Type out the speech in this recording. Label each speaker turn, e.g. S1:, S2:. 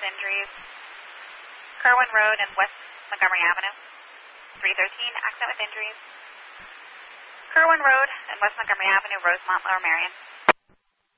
S1: injuries. Kerwin Road and West Montgomery Avenue. 313, accident with injuries. Kerwin Road and West Montgomery Avenue, Rosemont, Lower Marion.